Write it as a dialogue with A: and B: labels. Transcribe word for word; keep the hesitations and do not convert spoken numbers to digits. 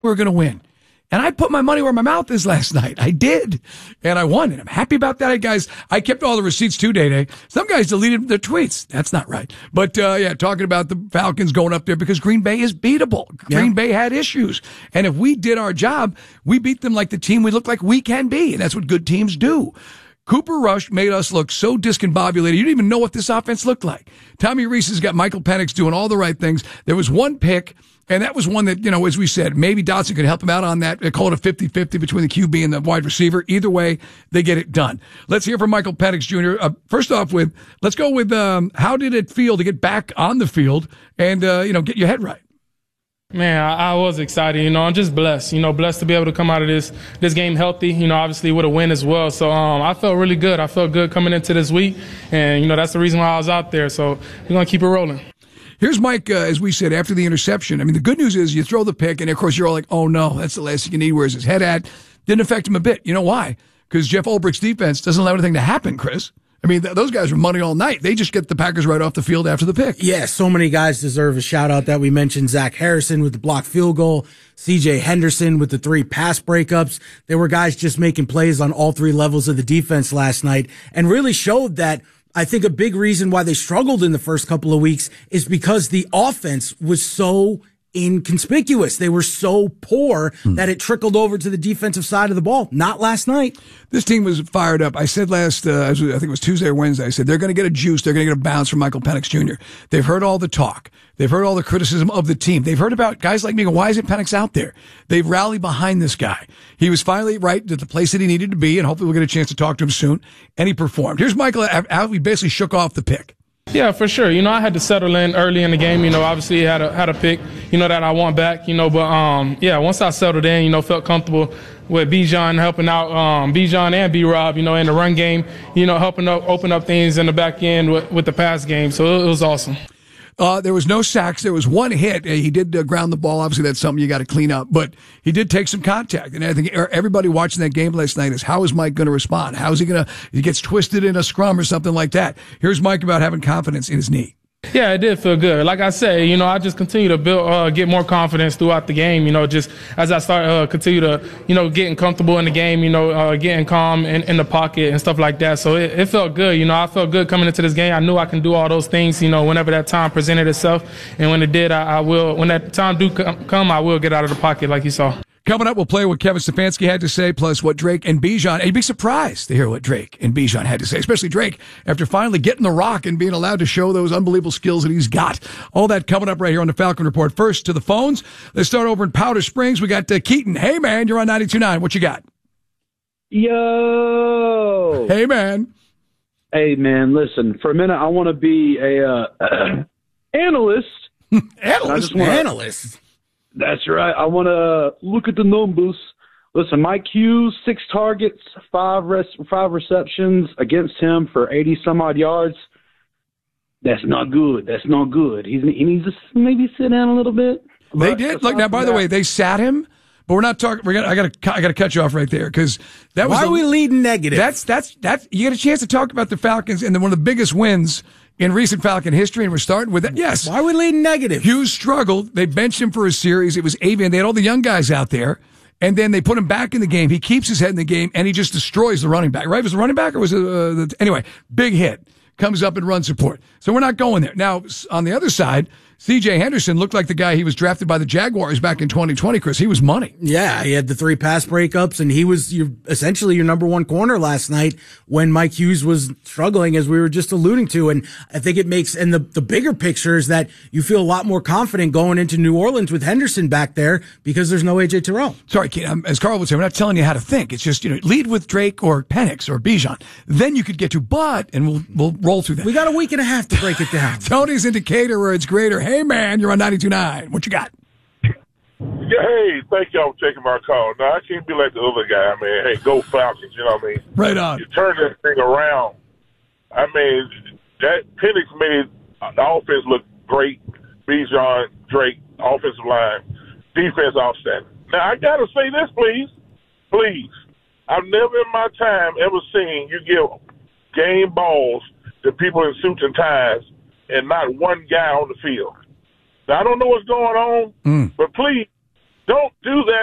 A: we were going to win. And I put my money where my mouth is last night. I did. And I won. And I'm happy about that. Hey, guys, I kept all the receipts too, Day-Day. Some guys deleted their tweets. That's not right. But, uh, yeah, talking about the Falcons going up there because Green Bay is beatable. Green yeah. Bay had issues. And if we did our job, we beat them like the team we look like we can be. And that's what good teams do. Cooper Rush made us look so discombobulated. You didn't even know what this offense looked like. Tommy Reese has got Michael Penix doing all the right things. There was one pick, and that was one that, you know, as we said, maybe Dotson could help him out on that. They call it a fifty-fifty between the Q B and the wide receiver. Either way, they get it done. Let's hear from Michael Penix Junior Uh, first off, with let's go with um, how did it feel to get back on the field and, uh, you know, get your head right?
B: Man, I, I was excited. You know, I'm just blessed. You know, blessed to be able to come out of this this game healthy. You know, obviously with a win as well. So um, I felt really good. I felt good coming into this week, and you know that's the reason why I was out there. So we're gonna keep it rolling.
A: Here's Mike, uh, as we said, after the interception. I mean, the good news is you throw the pick, and of course you're all like, "Oh no, that's the last thing you need." Where's his head at? Didn't affect him a bit. You know why? Because Jeff Ulbricht's defense doesn't allow anything to happen, Chris. I mean, th- those guys were money all night. They just get the Packers right off the field after the pick.
C: Yeah, so many guys deserve a shout-out that we mentioned. Zach Harrison with the blocked field goal, C J Henderson with the three pass breakups. There were guys just making plays on all three levels of the defense last night and really showed that I think a big reason why they struggled in the first couple of weeks is because the offense was so inconspicuous. They were so poor hmm. that it trickled over to the defensive side of the ball. Not last night.
A: This team was fired up. I said last, uh, I think it was Tuesday or Wednesday, I said they're going to get a juice. They're going to get a bounce from Michael Penix Junior They've heard all the talk. They've heard all the criticism of the team. They've heard about guys like me. Why isn't Penix out there? They've rallied behind this guy. He was finally right at the place that he needed to be, and hopefully we'll get a chance to talk to him soon. And he performed. Here's Michael. We basically shook off the pick.
B: Yeah, for sure. You know, I had to settle in early in the game. You know, obviously had a had a pick, you know, that I want back, you know, but um yeah, once I settled in, you know, felt comfortable with Bijan helping out um Bijan and B-Rob, you know, in the run game, you know, helping up open up things in the back end with, with the pass game. So it was awesome.
A: Uh, there was no sacks. There was one hit. He did uh, ground the ball. Obviously, that's something you got to clean up. But he did take some contact. And I think everybody watching that game last night is, how is Mike going to respond? How is he going to, he gets twisted in a scrum or something like that. Here's Mike about having confidence in his knee.
B: Yeah, it did feel good. Like I said, you know, I just continue to build, uh, get more confidence throughout the game. You know, just as I start, uh, continue to, you know, getting comfortable in the game. You know, uh, getting calm in, in the pocket and stuff like that. So it, it felt good. You know, I felt good coming into this game. I knew I can do all those things. You know, whenever that time presented itself, and when it did, I, I will. When that time do come, I will get out of the pocket, like you saw.
A: Coming up, we'll play what Kevin Stefanski had to say, plus what Drake and Bijan. And you'd be surprised to hear what Drake and Bijan had to say, especially Drake, after finally getting the rock and being allowed to show those unbelievable skills that he's got. All that coming up right here on the Falcon Report. First, to the phones. Let's start over in Powder Springs. We got uh, Keaton. Hey, man, you're on ninety-two point nine. What you got?
D: Yo.
A: Hey, man.
D: Hey, man, listen. For a minute, I want to be a uh, analyst.
A: Analyst?
D: Wanna,
C: analyst?
D: That's right. I want to look at the numbers. Listen, Mike Hughes, six targets, five res- five receptions against him for eighty some odd yards. That's not good. That's not good. He's, he needs to maybe sit down a little bit.
A: They did. Look, now, by the way, they sat him, but we're not talking. We're gonna, I got to. I got to cut you off right there because that was.
C: Why
A: the,
C: are we leading negative?
A: That's that's that's. You get a chance to talk about the Falcons and then one of the biggest wins in recent Falcon history, and we're starting with that. Yes.
C: Why are we leading negative?
A: Hughes struggled. They benched him for a series. It was Avian. They had all the young guys out there, and then they put him back in the game. He keeps his head in the game, and he just destroys the running back. Right? Was it the running back or was it uh, the, anyway? Big hit. Comes up and run support. So we're not going there. Now, on the other side, C J Henderson looked like the guy he was drafted by the Jaguars back in twenty twenty, Chris. He was money.
C: Yeah, he had the three pass breakups, and he was your, essentially your number one corner last night when Mike Hughes was struggling, as we were just alluding to. And I think it makes, and the, the bigger picture is that you feel a lot more confident going into New Orleans with Henderson back there because there's no A J Terrell.
A: Sorry, Kate, um, as Carl would say, we're not telling you how to think. It's just, you know, lead with Drake or Penix or Bijan. Then you could get to but, and we'll we'll roll through that.
C: We got a week and a half to break it down.
A: Tony's indicator where it's greater. Hey, man, you're on ninety-two point nine. What you got?
E: Yeah, hey, thank y'all for taking my call. No, I can't be like the other guy, man. Hey, go Falcons, you know what I mean?
A: Right on.
E: You turn that thing around. I mean, that Penix made the offense look great. Bijan, Drake, offensive line, defense outstanding. Now, I got to say this, please. Please. I've never in my time ever seen you give game balls to people in suits and ties and not one guy on the field. Now, I don't know what's going on, mm. but please, Don't do that